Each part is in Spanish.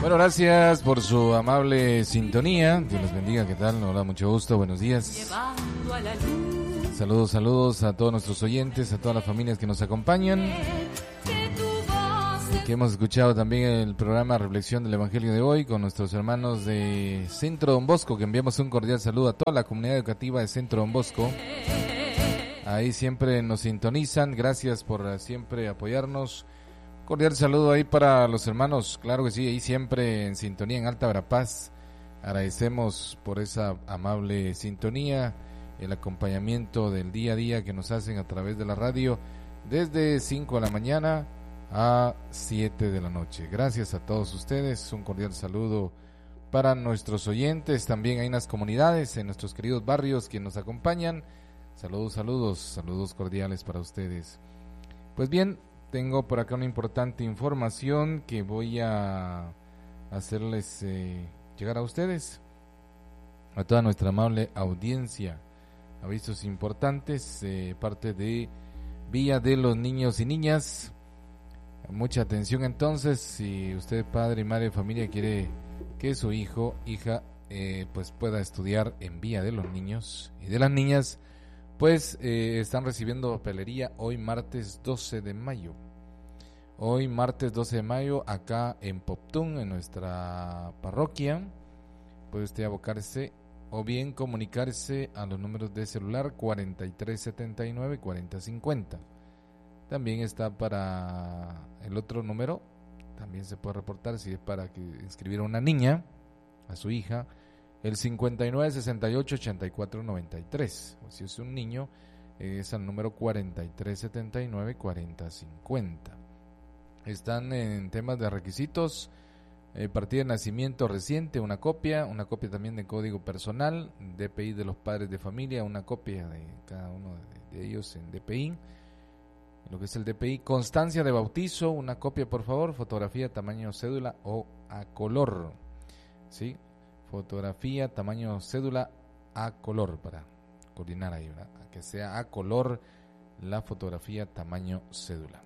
Bueno, gracias por su amable sintonía. Dios les bendiga, ¿qué tal? Hola, mucho gusto, buenos días. Saludos a todos nuestros oyentes, a todas las familias que nos acompañan. Que hemos escuchado también el programa Reflexión del Evangelio de hoy con nuestros hermanos de Centro Don Bosco, que enviamos un cordial saludo a toda la comunidad educativa de Centro Don Bosco. Ahí siempre nos sintonizan, gracias por siempre apoyarnos. Cordial saludo ahí para los hermanos, claro que sí, ahí siempre en sintonía en Alta Verapaz. Agradecemos por esa amable sintonía, el acompañamiento del día a día que nos hacen a través de la radio desde 5 de la mañana a 7 de la noche. Gracias a todos ustedes, un cordial saludo para nuestros oyentes, también hay en las comunidades, en nuestros queridos barrios que nos acompañan. Saludos cordiales para ustedes. Pues bien, tengo por acá una importante información que voy a hacerles llegar a ustedes, a toda nuestra amable audiencia. Avisos importantes, parte de Villa de los Niños y Niñas. Mucha atención entonces, si usted padre y madre de familia quiere que su hijo, hija, pues pueda estudiar en Villa de los Niños y de las Niñas, pues están recibiendo papelería hoy martes 12 de mayo. Hoy martes 12 de mayo acá en Poptún, en nuestra parroquia. Puede usted abocarse o bien comunicarse a los números de celular 4379-4050. También está para el otro número, también se puede reportar si es para que inscribir a una niña, a su hija, el 5968-8493. O si es un niño, es al número 4379-4050. Están en temas de requisitos, partida de nacimiento reciente, una copia también de código personal, DPI de los padres de familia, una copia de cada uno de ellos en DPI, lo que es el DPI, constancia de bautizo, una copia por favor, fotografía tamaño cédula o a color, ¿sí? Fotografía tamaño cédula a color para coordinar ahí, ¿verdad? Que sea a color la fotografía tamaño cédula.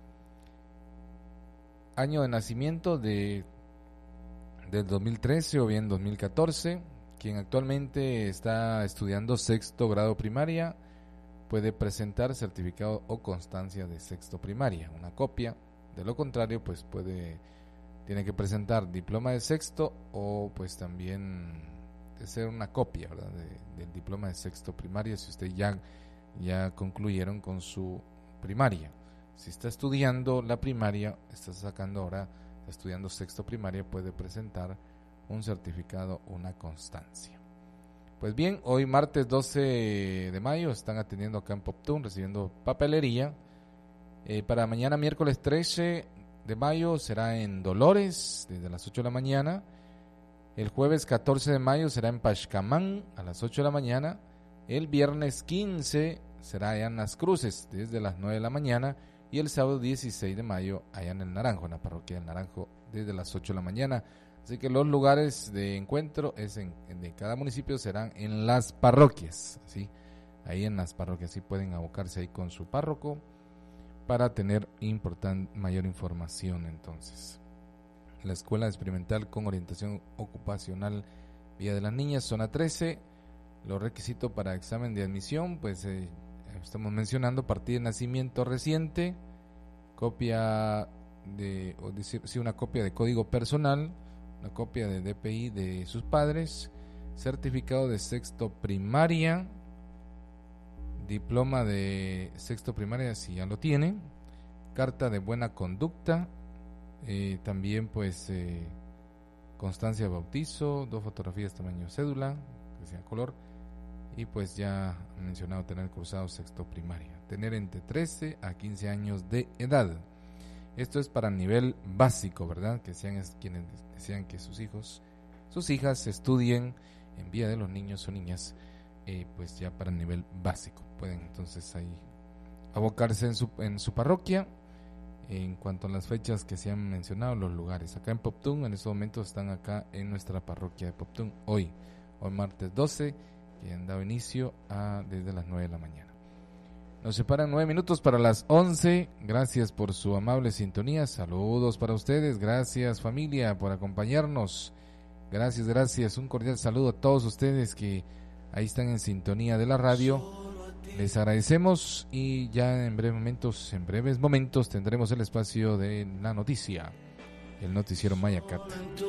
Año de nacimiento del 2013 o bien 2014. Quien actualmente está estudiando sexto grado primaria puede presentar certificado o constancia de sexto primaria, una copia. De lo contrario, pues tiene que presentar diploma de sexto o pues también de ser una copia, ¿verdad? Del diploma de sexto primaria si usted ya concluyeron con su primaria. Si está estudiando la primaria, está estudiando sexto primaria, puede presentar un certificado o una constancia. Pues bien, hoy martes 12 de mayo están atendiendo acá en Poptún, recibiendo papelería. Para mañana miércoles 13 de mayo será en Dolores, desde las 8 de la mañana. El jueves 14 de mayo será en Paxcamán, a las 8 de la mañana. El viernes 15 será allá en Las Cruces, desde las 9 de la mañana. Y el sábado 16 de mayo allá en el Naranjo, en la parroquia del Naranjo, desde las 8 de la mañana. Así que los lugares de encuentro de cada municipio serán en las parroquias, ¿sí? Ahí en las parroquias, sí pueden abocarse ahí con su párroco para tener mayor información. Entonces, la Escuela Experimental con Orientación Ocupacional Villa de las Niñas, zona 13. Los requisitos para examen de admisión, pues estamos mencionando partida de nacimiento reciente, una copia de código personal, una copia de DPI de sus padres, certificado de sexto primaria, diploma de sexto primaria si ya lo tiene, carta de buena conducta, también pues constancia de bautizo, 2 fotografías tamaño cédula, que sea color, y pues ya mencionado tener cursado sexto primaria, tener entre 13 a 15 años de edad. Esto es para nivel básico, ¿verdad? Que sean quienes desean que sus hijas estudien en Villa de los Niños o Niñas, pues ya para nivel básico. Pueden entonces ahí abocarse en su parroquia. En cuanto a las fechas que se han mencionado, los lugares. Acá en Poptún, en estos momentos están acá en nuestra parroquia de Poptún, hoy martes 12, que han dado inicio desde las 9 de la mañana. Nos separan 9 minutos para las 11. Gracias por su amable sintonía. Saludos para ustedes. Gracias, familia, por acompañarnos. Gracias, gracias. Un cordial saludo a todos ustedes que ahí están en sintonía de la radio. Les agradecemos y ya en breves momentos tendremos el espacio de la noticia, el noticiero Mayacat.